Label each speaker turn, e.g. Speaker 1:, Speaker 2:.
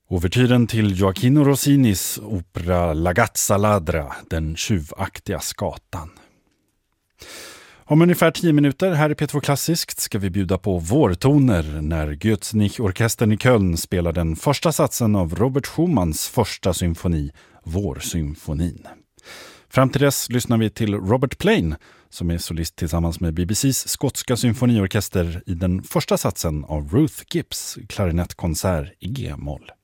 Speaker 1: Ouvertyren till Gioacchino Rossinis opera La Gazza Ladra, den tjuvaktiga skatan. Om ungefär 10 minuter här i P2 Klassiskt ska vi bjuda på vårtoner när Götznig-orkestern i Köln spelar den första satsen av Robert Schumanns första symfoni, Vårsymfonin. Fram till dess lyssnar vi till Robert Plain som är solist tillsammans med BBCs skotska symfoniorkester i den första satsen av Ruth Gibbs klarinettkonsert i G-moll.